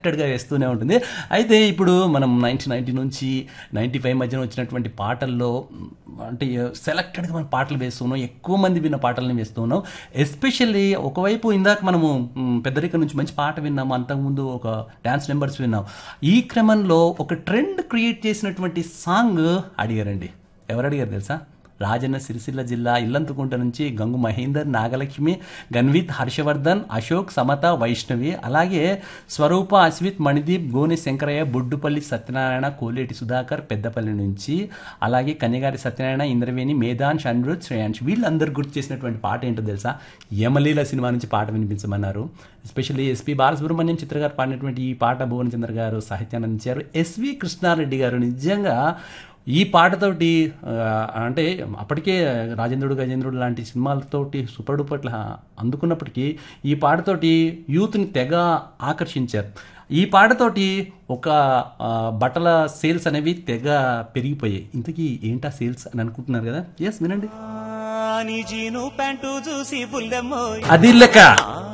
గా వేస్తూనే ఉంటుంది. అయితే ఇప్పుడు మనం 1990 నుంచి 95 మధ్యన వచ్చినటువంటి పాటల్లో అంటే సెలెక్టెడ్గా మనం పాటలు వేస్తున్నాం, ఎక్కువ మంది విన్న పాటలను వేస్తున్నాం. ఎస్పెషల్లీ ఒకవైపు ఇందాక మనము పెద్దరికం నుంచి మంచి పాట విన్నాము, అంతకుముందు ఒక డ్యాన్స్ నెంబర్స్ విన్నాం. ఈ క్రమంలో ఒక ట్రెండ్ క్రియేట్ చేసినటువంటి సాంగ్ అడిగారండి. ఎవరు అడిగారు తెలుసా? రాజన్న సిరిసిల్ల జిల్లా ఇల్లంతుకుంట నుంచి గంగు మహేందర్, నాగలక్ష్మి, గన్విత్, హర్షవర్ధన్, అశోక్, సమత, వైష్ణవి, అలాగే స్వరూప, అశ్విత్, మణిదీప్, గోనె శంకరయ్య, బొడ్డుపల్లి సత్యనారాయణ, కోలేటి సుధాకర్ పెద్దపల్లి నుంచి, అలాగే కన్యగారి సత్యనారాయణ, ఇంద్రవేణి, మేధాన్, షన్రుత్, శ్రేయాంష్, వీళ్ళందరూ గుర్తు చేసినటువంటి పాట ఏంటో తెలుసా? యమలీల సినిమా నుంచి పాట వినిపించమన్నారు. ఎస్పెషల్లీ ఎస్పి బాలసుబ్రహ్మణ్యం చిత్ర గారు పాడినటువంటి ఈ పాట భువన్ చంద్ర గారు సాహిత్యాన్ని అందించారు. ఎస్వి కృష్ణారెడ్డి గారు నిజంగా ఈ పాటతోటి అంటే అప్పటికే రాజేంద్రుడు గజేంద్రుడు లాంటి సినిమాలతోటి సూపర్ డూపర్ అందుకున్నప్పటికీ ఈ పాటతోటి యూత్ని తెగ ఆకర్షించారు. ఈ పాటతోటి ఒక బట్టల సేల్స్ అనేవి తెగ పెరిగిపోయాయి. ఇంతకీ ఏంటా సేల్స్ అని అనుకుంటున్నారు కదా? ఎస్, వినండి. అది లెక్క.